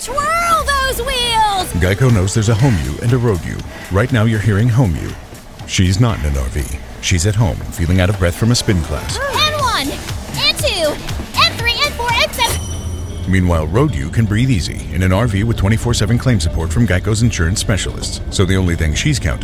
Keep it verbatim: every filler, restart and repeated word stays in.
Twirl those wheels! Geico knows there's a home you and a road you. Right now you're hearing home you. She's not in an R V. She's at home, feeling out of breath from a spin class. And one, and two, and three, and four, and seven. Meanwhile, road you can breathe easy in an R V with twenty-four seven claim support from Geico's insurance specialists. So the only thing she's counting